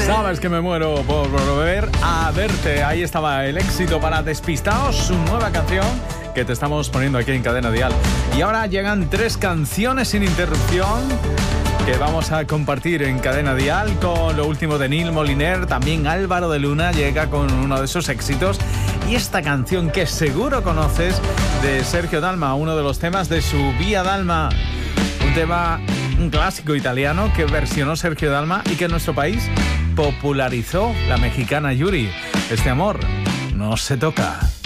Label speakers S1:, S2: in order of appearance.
S1: Sabes que me muero por volver a verte. Ahí estaba el éxito para Despistaos, su nueva canción que te estamos poniendo aquí en Cadena Dial. Y ahora llegan 3 canciones sin interrupción que vamos a compartir en Cadena Dial con lo último de Neil Moliner. También Álvaro de Luna llega con uno de sus éxitos. Y esta canción que seguro conoces de Sergio Dalma, uno de los temas de su Vía Dalma. Un tema, un clásico italiano que versionó Sergio Dalma y que en nuestro país popularizó la mexicana Yuri. Este amor no se toca.